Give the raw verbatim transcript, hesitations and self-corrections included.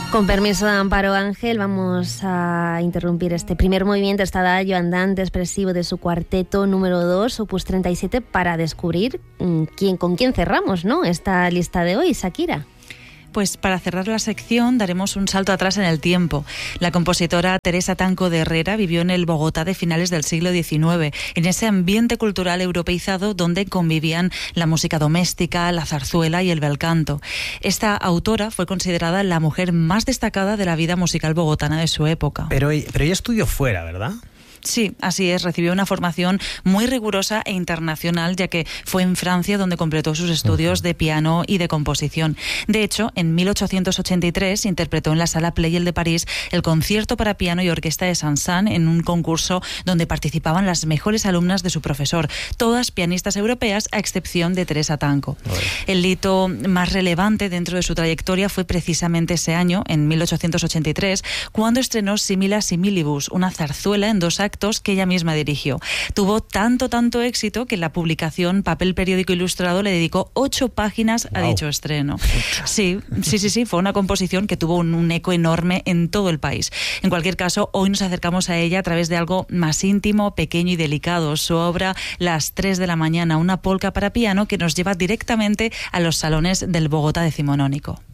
Con permiso de Amparo Ángel, vamos a interrumpir este primer movimiento, este adagio andante expresivo de su cuarteto número dos, opus treinta y siete, para descubrir quién, con quién cerramos, ¿no?, esta lista de hoy, Shakira. Pues para cerrar la sección daremos un salto atrás en el tiempo. La compositora Teresa Tanco de Herrera vivió en el Bogotá de finales del siglo diecinueve, en ese ambiente cultural europeizado donde convivían la música doméstica, la zarzuela y el bel canto. Esta autora fue considerada la mujer más destacada de la vida musical bogotana de su época. Pero, pero ella estudió fuera, ¿verdad? Sí, así es. Recibió una formación muy rigurosa e internacional, ya que fue en Francia donde completó sus estudios de piano y de composición. De hecho, en mil ochocientos ochenta y tres interpretó en la Sala Pleyel de París el concierto para piano y orquesta de Saint-Saëns en un concurso donde participaban las mejores alumnas de su profesor, todas pianistas europeas a excepción de Teresa Tanco. Oye. El hito más relevante dentro de su trayectoria fue precisamente ese año, en mil ochocientos ochenta y tres, cuando estrenó Simila Similibus, una zarzuela en dos actos que ella misma dirigió. Tuvo tanto, tanto éxito que la publicación Papel Periódico Ilustrado le dedicó ocho páginas a wow. dicho estreno. Sí, sí, sí, sí, fue una composición que tuvo un, un eco enorme en todo el país. En cualquier caso, hoy nos acercamos a ella a través de algo más íntimo, pequeño y delicado. Su obra, Las tres de la mañana, una polca para piano que nos lleva directamente a los salones del Bogotá decimonónico.